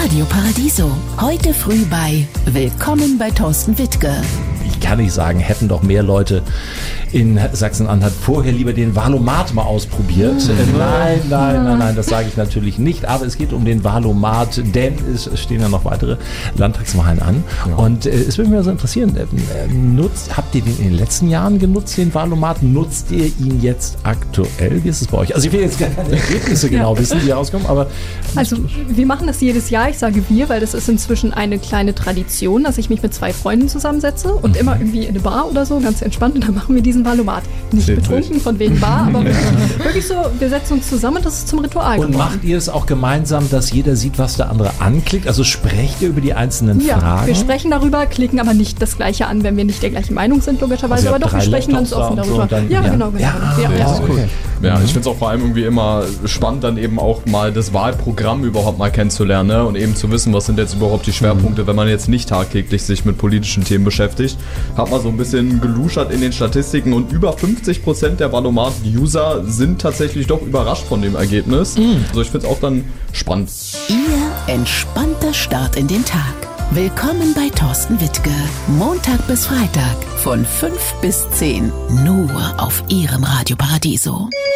Radio Paradiso. Heute früh bei Willkommen bei Thorsten Wittke. Ich kann nicht sagen, hätten doch mehr Leute in Sachsen-Anhalt vorher lieber den Valomat mal ausprobiert. Nein, das sage ich natürlich nicht. Aber es geht um den Valomat, denn es stehen ja noch weitere Landtagswahlen an. Ja. Und es würde mich also interessieren, habt ihr den in den letzten Jahren genutzt, den Valomat? Nutzt ihr ihn jetzt aktuell? Wie ist es bei euch? Also ich will jetzt gar keine Ergebnisse genau wissen, die rauskommen, aber... Also wir machen das jedes Jahr. Ich sage wir, weil das ist inzwischen eine kleine Tradition, dass ich mich mit 2 Freunden zusammensetze und immer irgendwie in eine Bar oder so, ganz entspannt, und dann machen wir diesen Valomat. Nicht betrunken von wegen Bar, aber wirklich so, wir setzen uns zusammen und das ist zum Ritual geworden. Und macht ihr es auch gemeinsam, dass jeder sieht, was der andere anklickt? Also sprecht ihr über die einzelnen Fragen? Ja, wir sprechen darüber, klicken aber nicht das Gleiche an, wenn wir nicht der gleichen Meinung sind, logischerweise, aber doch, wir sprechen ganz offen darüber. So genau. Das ist cool. Ja, ich finde es auch vor allem irgendwie immer spannend, dann eben auch mal das Wahlprogramm überhaupt mal kennenzulernen, ne? Und eben zu wissen, was sind jetzt überhaupt die Schwerpunkte, wenn man jetzt nicht tagtäglich sich mit politischen Themen beschäftigt. Hat man so ein bisschen geluschert in den Statistiken und über 50% der Valomat-User sind tatsächlich doch überrascht von dem Ergebnis. Also ich finde es auch dann spannend. Ihr entspannter Start in den Tag. Willkommen bei Thorsten Wittke. Montag bis Freitag von 5 bis 10. Nur auf Ihrem Radio Paradiso.